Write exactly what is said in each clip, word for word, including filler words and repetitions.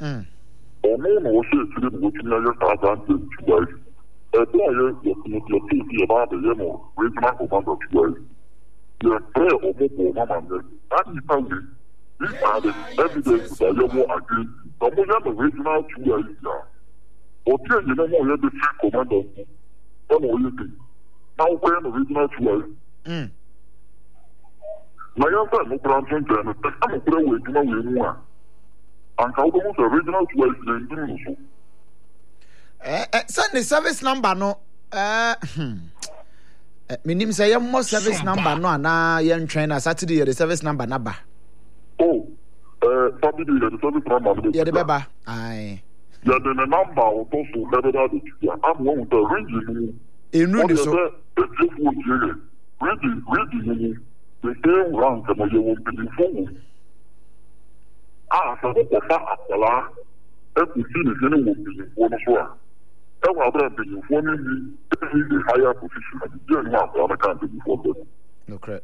Mm. Or no, no, say to them, what you know, you're not going to guys. A player, you're going to see about the Yemo, regional commander to guys. You're prayer or more, Mamma. That is how we. These are the evidence that you're more against. The more regional to guys. Or tell you know more, you're the chief commander. Don't know what you think. Now, when the regional to guys. Mm. My answer no branching to and I'm a prayer with no one. And how almost a regional to guys in Bruno. Eh, eh, send the service number no. Uh, hmm. My name say more service number no na young trainer Saturday the service number number. Oh, uh, Saturday the service number. Yeah, the baba. Aye. Yeah, then the number of those who never had it. I'm one with the ring. In really so. The chief would hear. Ready, ready, the same rank and you will be full. Ah, so what the fuck, Allah? Every scene is any one being one as well. Every other being one in the higher position of the general on account of before them. No correct.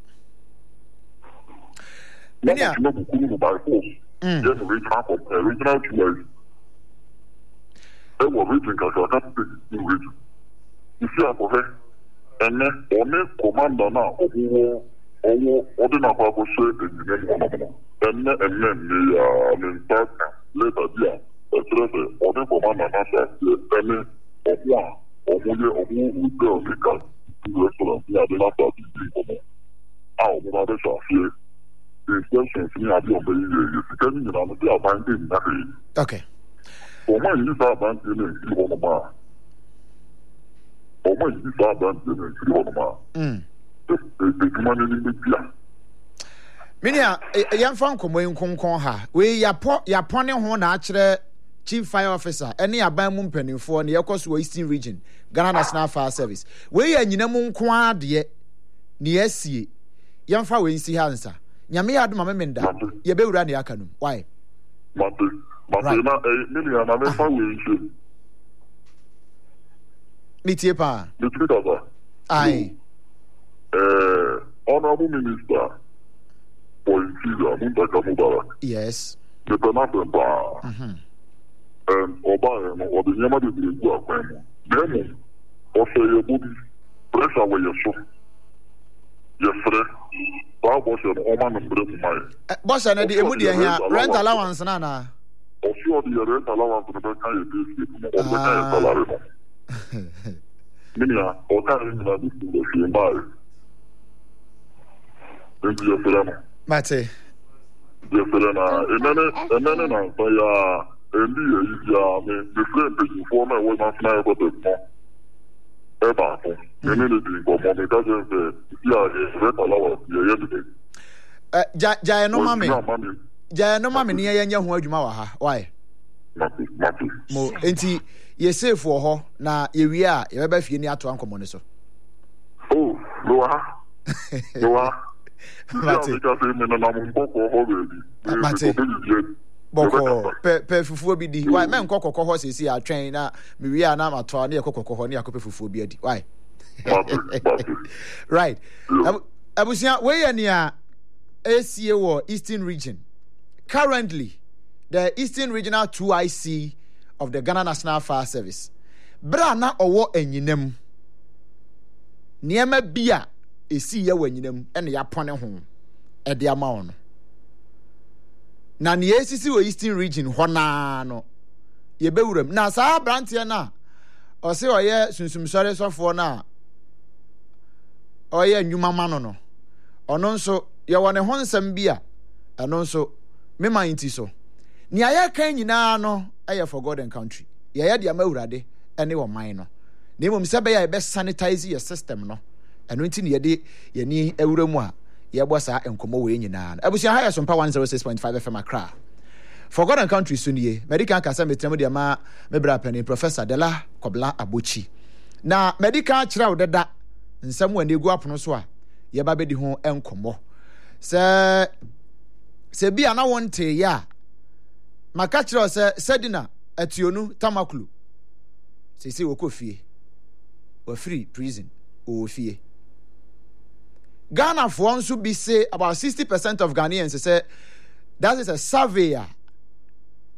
Many are not by force. Just regional, regional choice. They were reaching because I can't speak in region. You see, I'm okay. And then, on this commander now, who or ordinary purpose in the name of them. And then, and then the uh, the later, yeah. Ọdún kọ̀mánà náà ṣe ẹni ọ̀pọ̀ ọ̀múyẹ ọ̀mú ìgbẹ́ òníkà restaurant ní adélátà àti ìdí ìkọ̀mọ́. A ò múra bẹ́ẹ̀ ṣàfihàn inspection ní adé ọ̀bẹ yìí yẹ sìkẹ́ ní ìyìnà ní bí àbáńdé ìnáwó yìí. Ọmọ yìí sá àbáńdé ní ìkiri ọ̀nà máa. Ọmọ yìí sá àbáńdé ní ìkiri ọ̀nà máa. Èdèkùnmá ní ní méjì à. Minia, yɛn fa nkɔmɔ yi nkonkɔn ha. We yapɔ yapɔ ne ho na akyerɛ Chief Fire Officer ɛne aban mu mpanimfoɔ ne yɛkɔ so wɔ Eastern Region Ghana National Fire Service. We yɛ nyina mu nko adeɛ ne yɛsie. Yɛn fa we nsi ha nsa. Nyame yɛ adoma memenda. Yɛbɛwura ne aka no. Why? Mate, mate na eh minia na me fa we nsi. Mitie pa. Mitie pa. Ai. Eh, Honorable Minister for Interior, Muntaka Mubarak. Yes. The Penapen Bar. And Obama, or the Yamadi Gua Quemo. Then, or say your booty, pressure where you're so. Yes, sir. Bob was an Oman and Brim Mine. Boss, and the Emudia here, rent allowance, Nana. Or sure the rent allowance to the kind of this, or the kind of salary. Minia, or carrying that this is the same buy. Into your Serena. Mate. Yes, Serena. And then, and then, and by uh, Elia, yeah, me, the friend that you form, I was not now about the more. Ever, and anything, but my cousin said, yeah, it's rent allowance, yeah, yesterday. Uh, Jaya no mami. Jaya no mami, near Yanya who you mawa. Why? Mati, Mati. Mo, enti, ye safe for her, na ye are, you ever feel near to Uncle Moniso. Oh, Loa. Loa. Mate. Mate. Boko pe pe fufuo bi di. Why men kokoko ho sesi a twen na me wi a na mato na kokoko ho na yakope fufuo bi adi. Why? Right. Abusia we ya ni a A C A wo Eastern Region. Currently, the Eastern Regional two I C of the Ghana National Fire Service. Bra na owo enyinem. Niema bia esi ye wanyinam ene ya pone ho e de ama ono na ne esisi wo Eastern Region ho na no ye bewuram na sa brantie na o se oye sunsum sore sofo na oye anwuma ma no no ono nso ye wone ho nsam bia eno nso me mind so ne aye kan nyina no eye for God and country ye ye de ama urade ene wo man no na emom se be ya be sanitize your system no eno nti ne yede yeni awura mu a yebo sa enkomo we nyina abusia higher sompa one oh six point five F M Accra for God and country sunie medical kasa metrem de ma mebra pani Professor Dela Kobla Abochi na medical kira odeda nsam wani egu apono so a yeba bedi ho enkomo se se bia na wonte ya maka kira se sedina atuonu tamakulu se se wokofie wa free prison o fie Ghana for also be say about sixty percent of Ghanaians say that is a survey